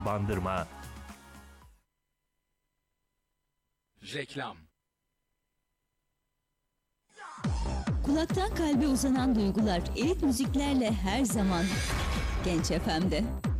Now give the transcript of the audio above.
Bandırma. Reklam. Kulaktan kalbe uzanan duygular elit müziklerle her zaman Genç FM'de.